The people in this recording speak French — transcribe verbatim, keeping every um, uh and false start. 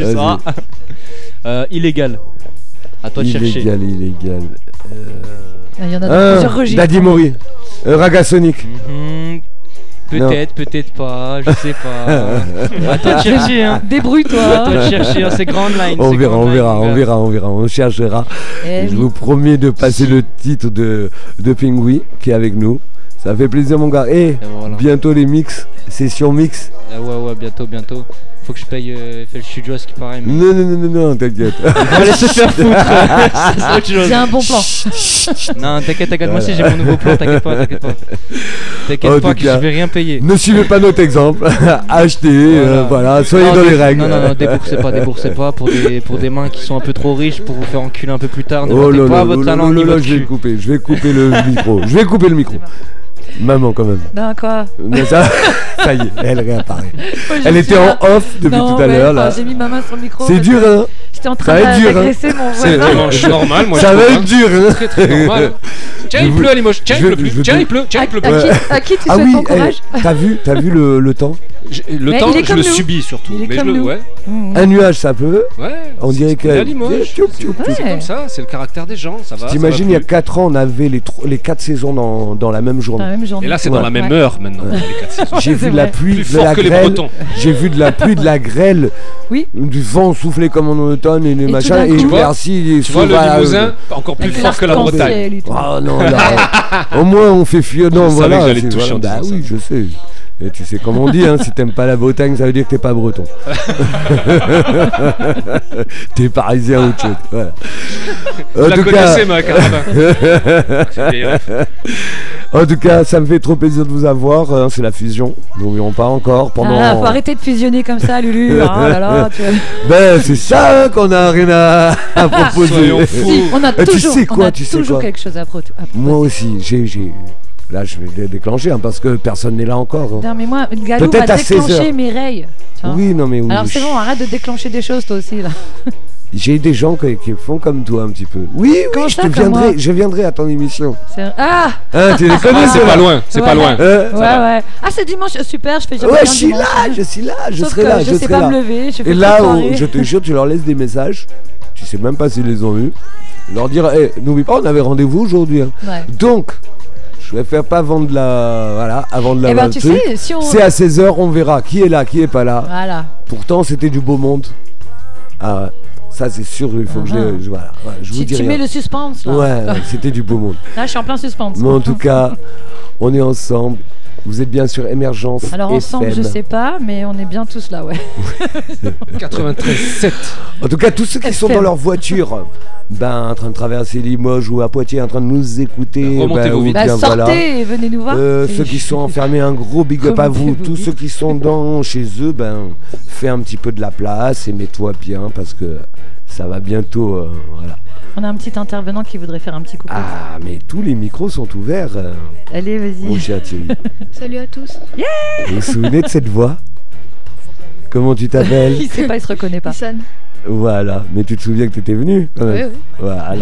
juste Vas-y. ah. euh, illégal. À toi de chercher. Illégal, illégal. Il y en a dans Ah, plusieurs registres. Daddy Mori. Euh, Ragasonic. Mhm. Peut-être, peut-être pas, je sais pas. À toi de chercher, hein. Débrouille-toi. À toi de chercher, hein. C'est Grand Line. On c'est verra, Grand on Line, verra, mon on gars. verra, on verra, on cherchera. Eh Je oui. vous promets de passer le titre de, de Pingui qui est avec nous. Ça fait plaisir mon gars. Et Et voilà. bientôt les mix, session mix. Ah ouais, ouais, bientôt, bientôt. Faut que je paye euh, F L Studio à ce qui paraît. Mais... Non, non, non, non, non, t'inquiète. On va laisser se faire foutre. Ça, c'est autre chose. J'ai un bon plan. Non, t'inquiète, t'inquiète. Moi aussi, j'ai mon nouveau plan. T'inquiète pas, t'inquiète pas. En T'inquiète pas tout que cas, je vais rien payer. Ne suivez pas notre exemple. Achetez, euh, voilà, soyez Non, dans dé- les règles. Non, non, non, déboursez pas, déboursez pas pour des, pour des mains qui sont un peu trop riches pour vous faire enculer un peu plus tard. Ne Oh mettez là pas là, votre là, talent là, ni là, votre je vais le cul. couper, je vais couper le micro. Je vais couper le micro. Maman quand même. Non, quoi. Mais ça, ça y est, elle réapparaît. Ouais, je Elle suis était en là. off depuis Non, tout à mais, l'heure enfin, là. J'ai mis ma main sur le micro. C'est parce dur que hein. J'étais en Ça train va être d'a- dur, hein. d'agresser mon C'est voisin. vraiment normal, moi Ça je va trouve, être hein. dur hein. Très très normal. hein. Tiens, Je il vous- pleut à Limoges. Tiens, je il veux- pleut je plus. veux Tiens, plus- il pleut. Tiens, À, il pleut à plus. qui, à qui tu Ah souhaites oui, bon courage eh, t'as vu, t'as vu le, le temps. Je- Le Mais temps, il est je comme le nous. subis surtout. Il est Mais je comme le. nous. Ouais. Mmh. Un nuage ça peut. Ouais. On dirait que. C'est à Limoges. Tchoup, tchoup, tchoup. C'est Ouais. comme ça, c'est le caractère des gens, ça va. ça T'imagines, va il y a plus. quatre ans, on avait les, tro- les quatre saisons dans, dans la même Dans journée. la même journée. Et là, c'est Ouais. dans la même Ouais. heure maintenant. les quatre saisons. J'ai c'est vu de la vrai. pluie, Plus de fort la que les grêle. Bretons. J'ai vu de la pluie, de la grêle. Oui. Du vent souffler comme en automne et les tout machins. d'un Et coup- Tu vois, Bercy. Tu vois le Limousin, encore plus Avec fort que la Bretagne. l'arc-en-ciel et tout. Ah non, là, au moins on fait fuir. Non, Je savais voilà. que j'allais te c'est- toucher en voilà. Bah disant oui, je sais. Et tu sais comment on dit, hein, si t'aimes pas la Bretagne, ça veut dire que t'es pas breton. T'es parisien ou autre chose. Voilà. Je la connaissais, ma carabin. C'était, euh, En tout cas, ça me fait trop plaisir de vous avoir. hein, c'est la fusion. N'oublions pas encore pendant. Ah, faut arrêter de fusionner comme ça, Lulu. Ah là là, tu vois. Ben, c'est ça hein, qu'on a rien à, à proposer. Soyons fous. Si, on a Euh, tu toujours, sais quoi, on a tu sais toujours quoi quelque chose à, pro- à proposer. Moi aussi, j'ai, j'ai. Là, je vais dé- déclencher hein, parce que personne n'est là encore. hein. Non, mais moi, Galou Peut-être va à seize déclencher heures. mes rayes. tu vois. Oui, non, mais oui. Alors c'est chut. bon, arrête de déclencher des choses toi aussi là. J'ai des gens qui, qui font comme toi un petit peu. Oui, Comment oui, je ça, te comme moi viendrai, je viendrai à ton émission. C'est- Ah Hein, tu les connais, Ah, c'est ceux-là pas loin, c'est Ouais. pas loin. Hein ouais ouais. Ah c'est dimanche, super, je fais jamais Ouais, rien je suis dimanche. là, je suis là, je Sauf serai que là, je je sais serai pas là. me lever, je fais Et pas là, de où, soirée. je te jure, tu leur laisses des messages. Tu sais même pas s'ils les ont eus. Leur dire, hey, n'oublie pas, on avait rendez-vous aujourd'hui. hein. Ouais. Donc, je vais faire pas avant de la, voilà, avant de la. Eh ben le tu truc. sais, si on... C'est à seize heures, on verra qui est là, qui est pas là. Voilà. Pourtant, c'était du beau monde. Ah, ouais. Ça, c'est sûr, il faut que je, Ah. je- voilà, ouais, je vous Tu, dis tu rien. mets le suspense là. Ouais, ouais, c'était du beau monde. Là je suis en plein suspense. Mais en tout cas, on est ensemble. Vous êtes bien sur Émergence. Alors ensemble F M. je sais pas, mais on est bien tous là ouais. quatre-vingt-treize sept. En tout cas, tous ceux qui sont F M. dans leur voiture, ben, en train de traverser Limoges ou à Poitiers, en train de nous écouter, Remontez ben, vos ou vides. Bah, bien, sortez voilà. et venez nous voir. Euh, C'est- ceux qui sont enfermés, un gros big up à vous. Remontez vos Tous vides. ceux qui sont dans chez eux, ben, fais un petit peu de la place et mets-toi bien parce que ça va bientôt. euh, voilà. On a un petit intervenant qui voudrait faire un petit coucou. Ah, mais tous les micros sont ouverts, euh, Allez mon vas-y. cher Thierry. Salut à tous. Vous vous souvenez de cette voix? Comment tu t'appelles? Il sait pas, il se reconnaît pas. Nissan. Voilà, mais tu te souviens que tu étais venu quand même. Oui, oui. Voilà.